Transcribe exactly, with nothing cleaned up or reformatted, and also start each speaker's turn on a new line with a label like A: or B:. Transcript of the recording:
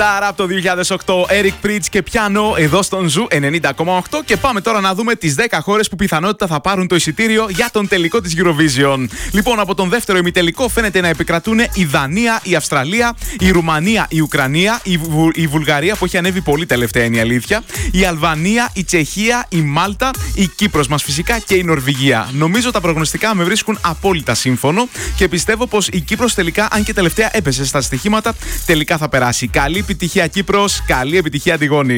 A: Χιτάρα από το δύο χιλιάδες οκτώ, Eric Prydz και Piano εδώ στον Ζου ενενήντα κόμμα οκτώ. Και πάμε τώρα να δούμε τις δέκα χώρες που πιθανότητα θα πάρουν το εισιτήριο για τον τελικό της Eurovision. Λοιπόν, από τον δεύτερο ημιτελικό φαίνεται να επικρατούν η Δανία, η Αυστραλία, η Ρουμανία, η Ουκρανία, η, Βου... η Βουλγαρία που έχει ανέβει πολύ τελευταία, είναι η αλήθεια, η Αλβανία, η Τσεχία, η Μάλτα, η Κύπρος μας φυσικά και η Νορβηγία. Νομίζω τα προγνωστικά με βρίσκουν απόλυτα σύμφωνο και πιστεύω πως η Κύπρος τελικά, αν και τελευταία έπεσε στα στοιχήματα, τελικά θα περάσει. Καλή επιτυχία Κύπρος, καλή επιτυχία Αντιγόνη.